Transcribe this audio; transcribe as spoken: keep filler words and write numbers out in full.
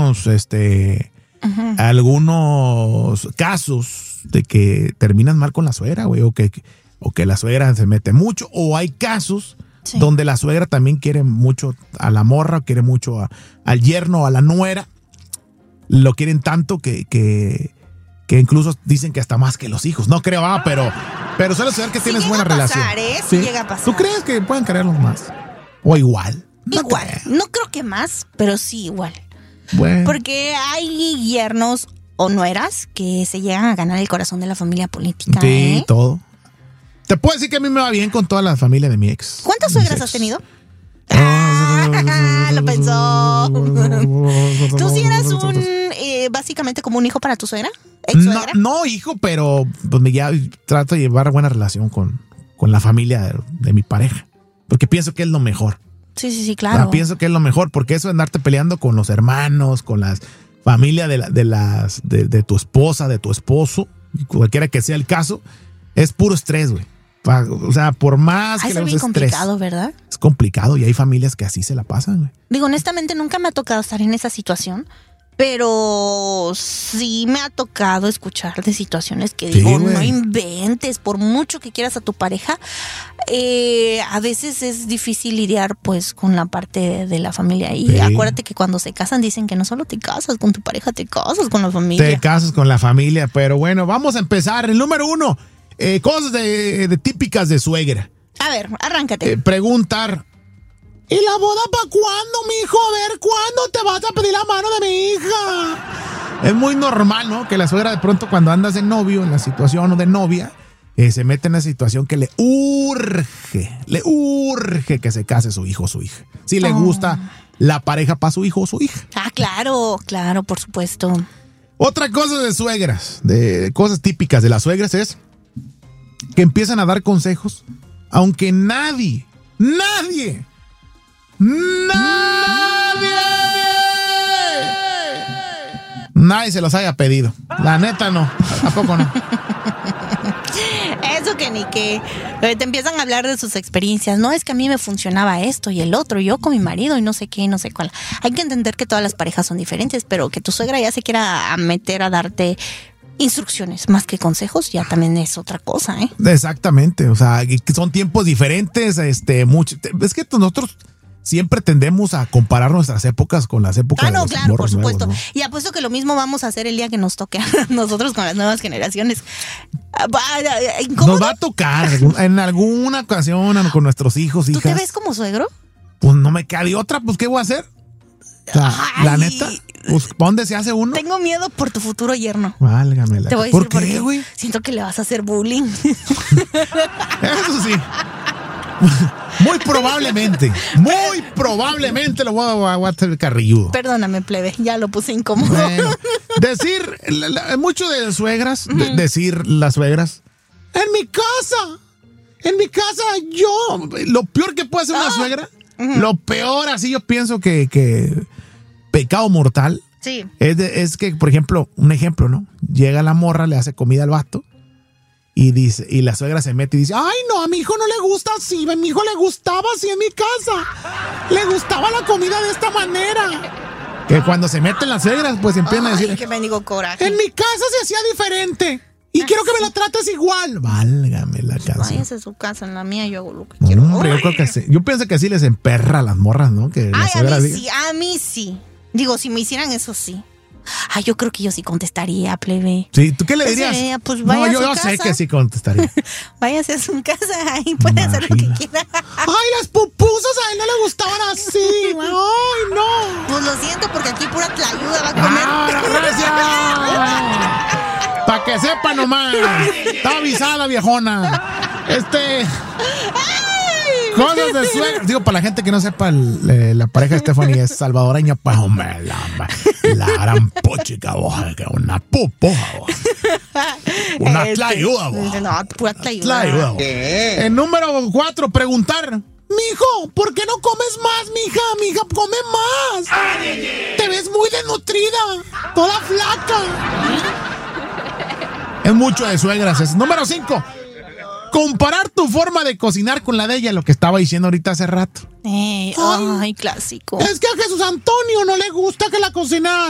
algunos, este, uh-huh. algunos casos de que terminan mal con la suegra, güey, o que, o que la suegra se mete mucho, o hay casos sí. donde la suegra también quiere mucho a la morra, quiere mucho a, al yerno, a la nuera, lo quieren tanto que, que, que incluso dicen que hasta más que los hijos. No creo, ah, pero, pero suele ser que sí tienes buena pasar, relación. ¿eh? Sí, sí llega a pasar. ¿Tú crees que pueden quererlos más? ¿O igual? No igual. Creo. No creo que más, pero sí igual. Bueno. Porque hay yernos o nueras que se llegan a ganar el corazón de la familia política. Sí, ¿eh? todo. Te puedo decir que a mí me va bien con toda la familia de mi ex. ¿Cuántas suegras ex. has tenido? Ah, lo pensó. ¿Tú sí eras un, eh, básicamente como un hijo para tu suegra? ¿Ex suegra? No, no, hijo, pero pues me ya trato de llevar buena relación con, con la familia de, de mi pareja. Porque pienso que es lo mejor. Sí, sí, sí, claro. O sea, pienso que es lo mejor, porque eso de andarte peleando con los hermanos, con las familias de, la, de, las, de, de tu esposa, de tu esposo, cualquiera que sea el caso, es puro estrés, güey. O sea, por más Ay, que es bien complicado, ¿verdad? Es complicado y hay familias que así se la pasan, güey. Digo, honestamente, nunca me ha tocado estar en esa situación, pero sí me ha tocado escuchar de situaciones que digo, sí, no inventes, por mucho que quieras a tu pareja, eh, a veces es difícil lidiar pues con la parte de la familia. Y sí. acuérdate que cuando se casan dicen que no solo te casas con tu pareja, te casas con la familia. Te casas con la familia, pero bueno, vamos a empezar. El número uno. Eh, cosas de, de típicas de suegra. A ver, arráncate. Eh, preguntar. ¿Y la boda para cuándo, mijo? A ver, ¿cuándo te vas a pedir la mano de mi hija? Es muy normal, ¿no? Que la suegra de pronto cuando andas de novio, en la situación o de novia, eh, se mete en una situación que le urge, le urge que se case su hijo o su hija. Si oh. le gusta la pareja para su hijo o su hija. Ah, claro, claro, por supuesto. Otra cosa de suegras, de cosas típicas de las suegras es que empiezan a dar consejos, aunque nadie, nadie, nadie, nadie se los haya pedido. La neta no, ¿a poco no? Eso que ni que te empiezan a hablar de sus experiencias. No, es que a mí me funcionaba esto y el otro, yo con mi marido y no sé qué, no sé cuál. Hay que entender que todas las parejas son diferentes, pero que tu suegra ya se quiera meter a darte instrucciones más que consejos, ya también es otra cosa, ¿eh? Exactamente, o sea, son tiempos diferentes, este, mucho, es que nosotros siempre tendemos a comparar nuestras épocas con las épocas ah, no, de los claro, por supuesto. Nuevos, ¿no? Y apuesto que lo mismo vamos a hacer el día que nos toque a nosotros con las nuevas generaciones. ¿Incómodo? Nos va a tocar en alguna ocasión con nuestros hijos, hijas. ¿Tú te ves como suegro? Pues no me queda de otra, pues ¿qué voy a hacer? O sea, la neta, pues, ¿dónde se hace uno? Tengo miedo por tu futuro yerno. Válgame la. Te voy a ¿Por decir qué, güey? Siento que le vas a hacer bullying. Eso sí. Muy probablemente, muy probablemente lo voy a, voy a hacer carrilludo. Perdóname, plebe, ya lo puse incómodo. Bueno, decir, la, la, mucho de suegras, uh-huh. de, decir las suegras, en mi casa, en mi casa yo, lo peor que puede hacer una ah. suegra, uh-huh. lo peor así yo pienso que, que pecado mortal, sí. es, de, es que, por ejemplo, un ejemplo, ¿no? Llega la morra, le hace comida al vato. Y dice, y la suegra se mete y dice, ay no, a mi hijo no le gusta así, a mi hijo le gustaba así en mi casa. Le gustaba la comida de esta manera. Que cuando se meten las suegras, pues empiezan ay, a decir, qué mendigo coraje. En mi casa se hacía diferente. Y quiero que me la trates igual. Válgame la casa. Váyase a su casa, en la mía yo hago lo que no, quiero. Hombre, yo creo que sí. Yo pienso que sí les emperra a las morras, ¿no? Que ay, a mí diga. sí, a mí sí. Digo, si me hicieran eso sí. Ay, yo creo que yo sí contestaría, plebe. Sí, ¿tú qué le dirías? Sería, pues vaya no, yo, a su yo casa. sé que sí contestaría. Váyase a su casa, ahí puede Imagina. hacer lo que quiera. Ay, las pupusas a él no le gustaban así. Ay, no. Pues lo siento, porque aquí pura tlayuda va a comer. ¡Ah, gracias! Para que sepa nomás. Está avisada, viejona. Este... Cosas de suegra. Digo, para la gente que no sepa, el, la pareja de Stephanie es salvadoreña. Pues, hombre, la, la gran pochica, que una pupoja, una este, tlayuda, no, pura tlayuda. El número cuatro, preguntar. Mijo, ¿por qué no comes más, mija? Mija, come más. Te ves muy desnutrida, toda flaca. Es mucho de suegras. Es. Número cinco. Comparar tu forma de cocinar con la de ella, lo que estaba diciendo ahorita hace rato. Eh, ay, ay, clásico. Es que a Jesús Antonio no le gusta que la cocina